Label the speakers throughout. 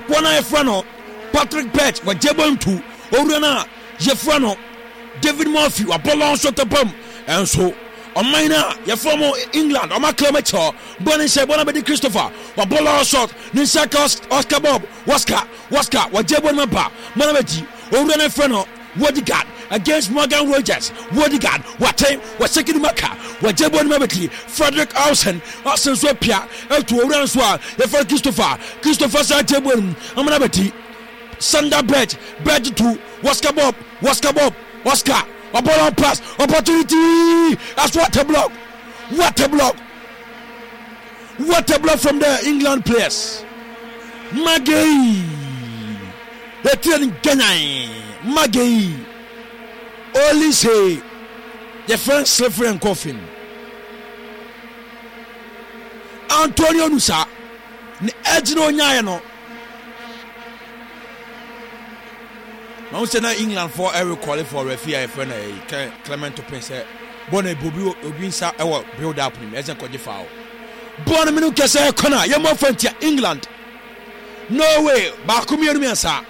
Speaker 1: akwana efrano Patrick Pett wa jebon tu owurana yefrano David Murphy wa bolon shotopam enso Omaina yeframo England omaklamacho boni se bona be Christopher wa bolon shot ni Oscar Bob Oscar wa jebon mapa bona beti owurana efrano Wodegaard against Morgan Rogers. Wodegaard, what time was second Maka, what Jabon Mabati, Frederick Ausen Swapia, to Oranswa, the first Christopher Sajabon, Amanabati, Sander Brett to Oscar Bob, Oscar, a ball on pass, opportunity. That's what a block from the England players. Maggie, the training Ganai. Maggie only say the French slavery and coffin. Antonio Nusa ni Edno Nyano. Now say na England for every qualify for referee friend Clement to pense Bonne Bobi Obinsa ewo build up him as a foul. Bonne minu kese kona yemo frontier England. No way ba kumie no sa.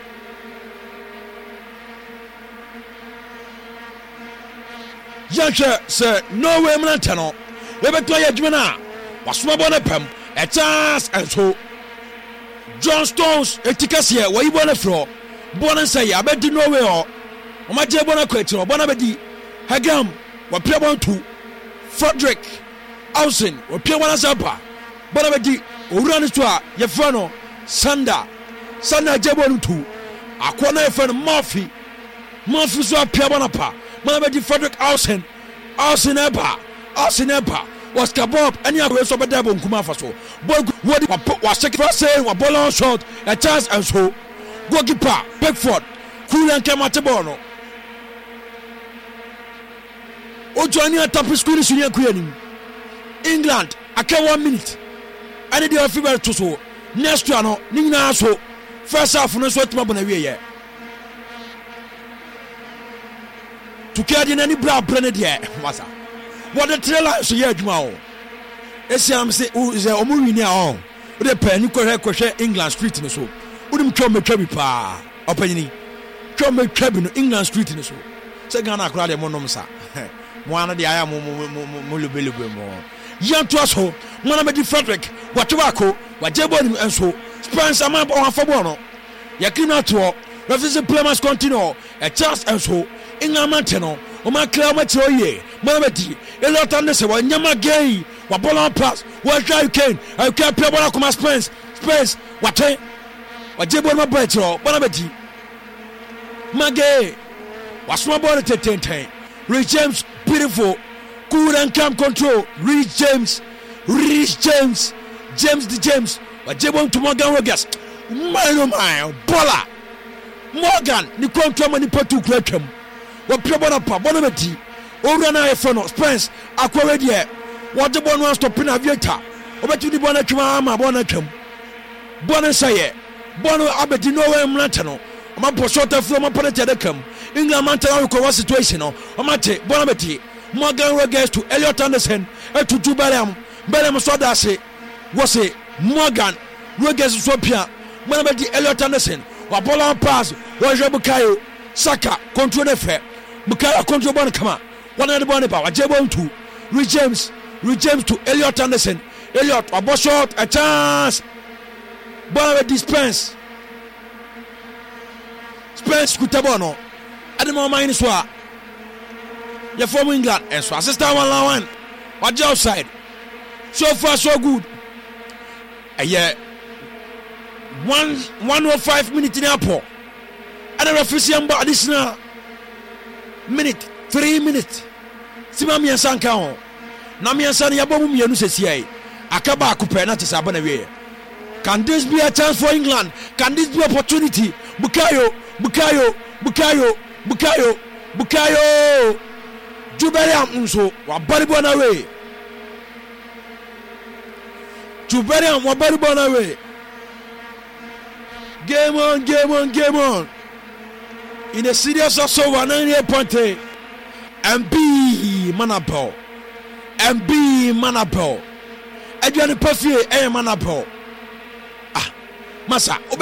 Speaker 1: Yansha say no way mnantano ebeto yadwena wasoma bona pam a chance and so John Stones etikase we bona fro bona say abedi no way o omaje bona kwetiro bona bedi Hagam wa pia bon tu Frederick Ausen wa pia bona sapa bona bedi owura ne so a ye fra no Sander jebonu tu akona ye fra no Murphy so pia bona pa Mama Frederick Ausen eba Oscar Bob any other so bad on Kumafaso. What was second saying a ball on shot, a chance and so goalkeeper Pickford, cool and Kamatabono. Ojoania Tapu School Senior Queen England, I can 1 minute. I need your fever to so. Next to Nina so first half no sweat Mabonavia. To carry any blood branded here, Massa. What the trailer so yet, Mao. Esiam say, who is a Omuria on the pen, you could have England Street in the show. Wouldn't come a trebby pa, opening. Come a trebby in England Street in the show. Sagana cried a monomsa. One of the I am Mulubilibimo. Young to us, one of the Frederick, what tobacco, what Jabon and so. Spence a map on Fabono. Yakina to refuses Plymouth continue, a chance and so. England Manteno, Oma Clamachoye, Mamati, Elot Anderson, Yama Gay, Wabola Pass, what you can, I can't play Bonacoma Spence, what Jabona Betro, Bonabati, Magay, what's my body to 10. Rich James, beautiful, cool and calm control, Rich James, James, what Jabon to Morgan Rogers, my Bola, Morgan, the control and the Potu Crackam. What people are Bonamati, Orana Efano, Spence, Aquaredia, what the one wants to pin a vieta, over to the Bonacama, Bonacam, Bonasaye, Bono Abetino, Mlantano, Mapo Shota from a Panatecum, England Mantano situation, Omate, Bonamati, Morgan Rogers to Elliot Anderson, and to Belam Sodase, was a Morgan Rogers Swapia, Bonamati, Elliot Anderson, Wabola Pass, Wajabukayo, Saka, control the fair. Bukaya control one come on. One of the bonnet power. Jabon to Rich James to Elliot Anderson. Elliot, a boss shot, a chance. Bonnet dispense. Spence Kutabono. At the moment, Swat. You're from England. And so, assistant 1-1. Watch outside. So far, so good. A year 105 minutes in airport. And the referee additional minute 3 minutes. Simami and Sankao. Nami and Sani Abom Yanusia. Akaba Kupena to Sabana. Can this be a chance for England? Can this be opportunity? Bukayo. Juberiam Unso, Wabaribon away. Juberiam Wabaribon away. Game on. In a serious also 198.8. MB Manapol. Adrian Perfier, Manapol. Massa.